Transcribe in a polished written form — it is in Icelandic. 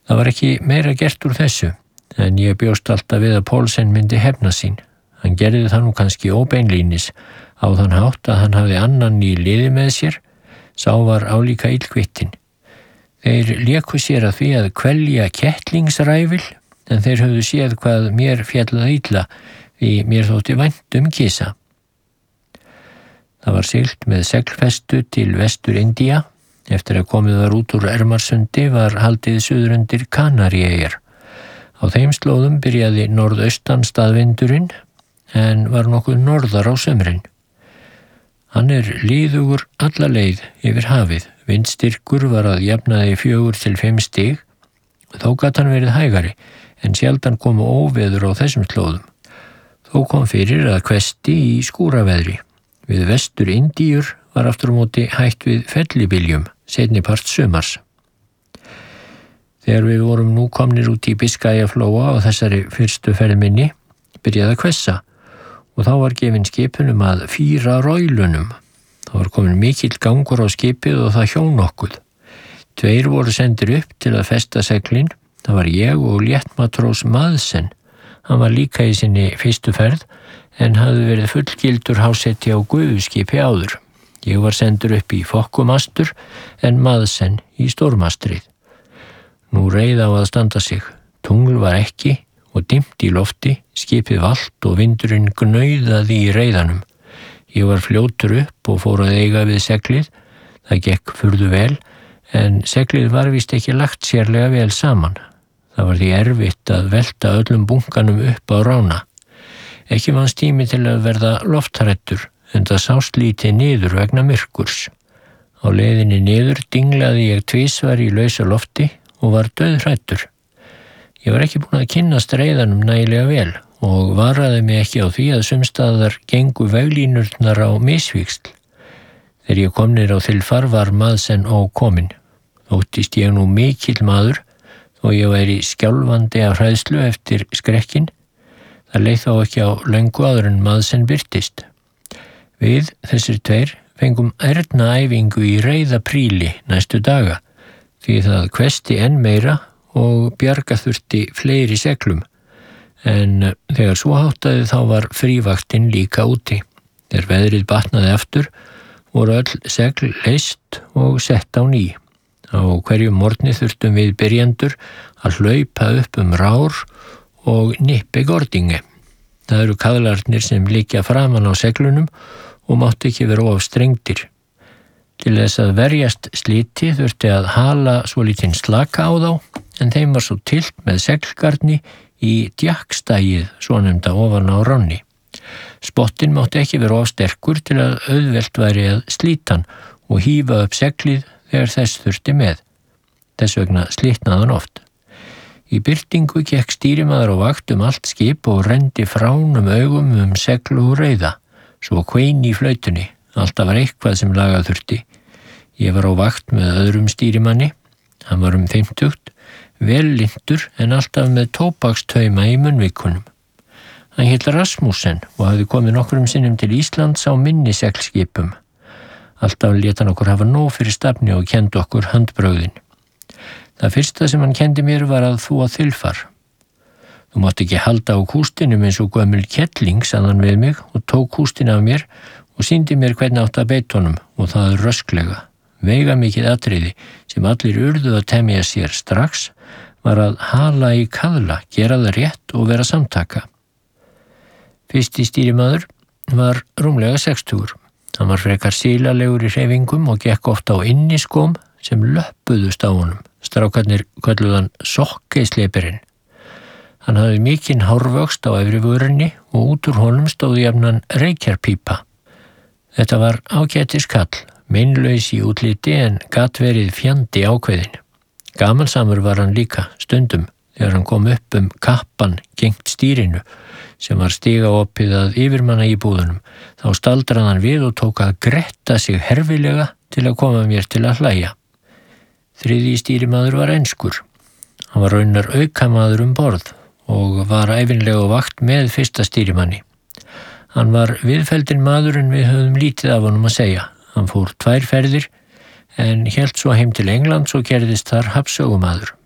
Það var ekki meira gert úr þessu, en ég bjóst alltaf við að Poulsen myndi hefna sín. Hann gerði það nú kannski óbeinlínis á þann hátt að hann hafði annan í liði með sér, sá var álíka illkvittin. Þeir léku sér að því að kvelja kettlingsræfil, en þeir höfðu séð hvað mér fjallaði illa, því mér þótti vænt kisa. Það var siglt með seglfestu til Vestur-Indía. Eftir að komið var út úr Ermarsundi var haldið suður undir Kanaríeyjar. Á þeim slóðum byrjaði norðaustan staðvindurinn, en var nokkuð norðar á sumrin. Hann liðugur alla leið yfir hafið. Vindstyrkur var að jafnaði 4 til 5 stig. Þó gat hann verið hægari, en sjaldan komu óveður á þessum slóðum. Þó kom fyrir að hvessti í skúraveðri. Við Vestur-Indíur var aftur á móti hætt við fellibyljum, seinni part sumars. Þegar við vorum nú komnir út í Biskajaflóa á þessari fyrstu ferð minni, byrjaði að hvessa og þá var gefin skipunum að fýra rólunum. Það var komin mikill gangur á skipið og það hjón nokkuð. 2 voru sendir upp til að festa seglin. Það var ég og léttmatrós Madsen. Hann var líka í sinni fyrstu ferð, en hafði verið fullgildur hásetti á gufuskipi áður. Ég var sendur upp í fokkumastur, en Madsen í stórmastrið. Nú reið á að standa sig. Tungl var ekki og dimmt í lofti, skipið valt og vindurinn gnauðaði í reiðanum. Ég var fljótur upp og fór að eiga við seglið. Það gekk furðu vel, en seglið var víst ekki lagt sérlega vel saman. Það var því erfitt að velta öllum bunkanum upp á rána. Ekki vannst tími til að verða lofthræddur, en það sást lítið niður vegna myrkurs. Á leiðinni niður dinglaði ég tvisvar í lausa lofti og var dauðhræddur. Ég var ekki búin að kynnast reiðanum nægilega vel og varaði mig ekki á því að sumstaðar gengu veglínurnar á misvíxl. Þegar ég kom niður á þilfar var Madsen ókominn. Þóttist ég nú mikill maður og ég væri skjálfandi af hræðslu eftir skrekkin. Það leið þó ekki á löngu áður en Madsen birtist. Við, þessir 2, fengum ærnaæfingu í reiðapríli næstu daga, því það hvessti enn meira og bjarga þurfti fleiri seglum, en þegar svo háttaði þá var frívaktin líka úti. Þegar veðrið batnaði aftur, voru öll segl leyst og sett á ný. Á hverjum morgni þurftum við byrjendur að hlaupa upp rár og nippi gordinge. Það eru kaðlarnir sem liggja framan á seglunum og mátti ekki vera of strengdir. Til þess að verjast sliti þurfti að hala svolítinn slaka á þá, en þeim var svo tylt með seglgarni í djakkstægið svonefnda ofan á ránni. Spottinn mátti ekki vera of sterkur til að auðvelt væri að slíta hann og hífa upp seglið þegar þess þurfti með. Þess vegna slitnaði hann oft. Í birtingu gekk stýrimaður á vakt allt skip og renndi fránum augum segl og reiða, svo kvein í flautunni. Alltaf var eitthvað sem lagað þurfti. Ég var á vakt með öðrum stýrimanni. Hann var 50, vel lyntur en alltaf með tóbakstauma í munnvikunum. Hann hét Rasmussen og hafði komið nokkrum sinnum til Íslands á minni seglskipum. Alltaf lét hann okkur hafa nóg fyrir stafni og kendi okkur handbrögðin. Það fyrsta sem hann kendi mér var að þúa þilfar. Þú mátt ekki halda á kústinum eins og gömul kettling, sagði hann við mig og tók kústin af mér og sýndi mér hvernig átt að beita honum, og það rösklega. Veigamikið atriði sem allir urðu að temja sér strax var að hala í kaðla, gera það rétt og vera samtaka. Fyrsti stýrimaður var rúmlega 60. Hann var frekar sílalegur í hreyfingum og gekk oft á inniskóm sem löppuðust á honum. Strákarnir kölluðu hann sokkeiðsleipirinn. Hann hafði mikinn hárvöxt á efri vörinni og út úr honum stóð jafnan reykjarpípa. Þetta var ágætis kall, meinlaus í útliti en gat verið fjandi ákveðin. Gamalsamur var hann líka stundum þegar hann kom upp kappan gengt stýrinu sem var stigaopið að yfirmanna í búðunum. Þá staldraði hann við og tók að gretta sig herfilega til að koma mér til að hlæja. Þriðji stýrimaður var enskur. Hann var raunar aukamaður borð og var ævinlega á vakt með fyrsta stýrimanni. Hann var viðfeldinn maður en við höfðum lítið af honum að segja. Hann fór 2 ferðir en hélt svo heim til Englands og gerðist þar hafsögumaður.